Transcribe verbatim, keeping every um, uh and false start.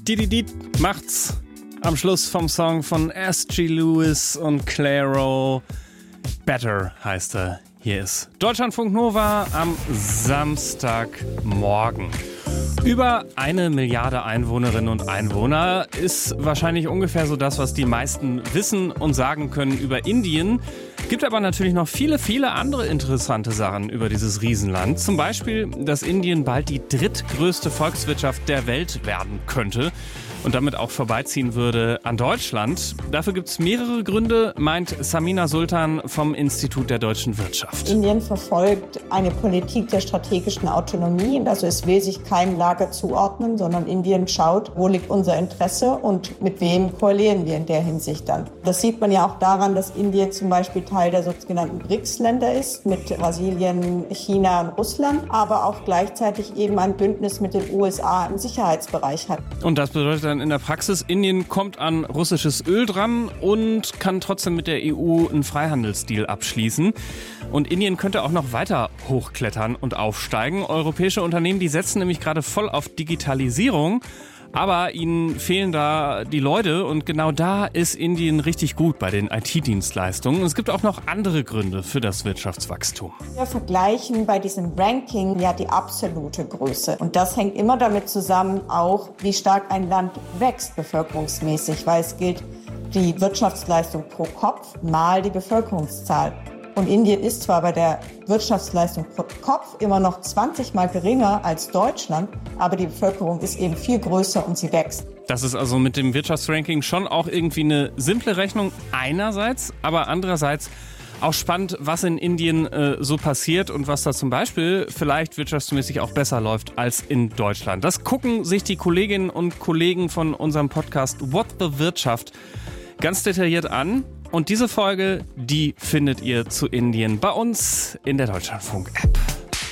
Didi macht's am Schluss vom Song von S G Lewis und Clairo. Better heißt er. Hier ist Deutschlandfunk Nova am Samstagmorgen. Über eine Milliarde Einwohnerinnen und Einwohner ist wahrscheinlich ungefähr so das, was die meisten wissen und sagen können über Indien. Gibt aber natürlich noch viele, viele andere interessante Sachen über dieses Riesenland. Zum Beispiel, dass Indien bald die drittgrößte Volkswirtschaft der Welt werden könnte und damit auch vorbeiziehen würde an Deutschland. Dafür gibt es mehrere Gründe, meint Samina Sultan vom Institut der deutschen Wirtschaft. Indien verfolgt eine Politik der strategischen Autonomie. Also es will sich keinem Lager zuordnen, sondern Indien schaut, wo liegt unser Interesse und mit wem koalieren wir in der Hinsicht dann. Das sieht man ja auch daran, dass Indien zum Beispiel Teil der sogenannten B R I C S-Länder ist, mit Brasilien, China und Russland, aber auch gleichzeitig eben ein Bündnis mit den U S A im Sicherheitsbereich hat. Und das bedeutet dann in der Praxis, Indien kommt an russisches Öl dran und kann trotzdem mit der E U einen Freihandelsdeal abschließen. Und Indien könnte auch noch weiter hochklettern und aufsteigen. Europäische Unternehmen, die setzen nämlich gerade voll auf Digitalisierung. Aber ihnen fehlen da die Leute und genau da ist Indien richtig gut bei den I T-Dienstleistungen. Es gibt auch noch andere Gründe für das Wirtschaftswachstum. Wir vergleichen bei diesem Ranking ja die absolute Größe. Und das hängt immer damit zusammen, auch wie stark ein Land wächst bevölkerungsmäßig, weil es gilt die Wirtschaftsleistung pro Kopf mal die Bevölkerungszahl. Und Indien ist zwar bei der Wirtschaftsleistung pro Kopf immer noch zwanzig Mal geringer als Deutschland, aber die Bevölkerung ist eben viel größer und sie wächst. Das ist also mit dem Wirtschaftsranking schon auch irgendwie eine simple Rechnung einerseits, aber andererseits auch spannend, was in Indien äh, so passiert und was da zum Beispiel vielleicht wirtschaftsmäßig auch besser läuft als in Deutschland. Das gucken sich die Kolleginnen und Kollegen von unserem Podcast What the Wirtschaft ganz detailliert an. Und diese Folge, die findet ihr zu Indien bei uns in der Deutschlandfunk-App.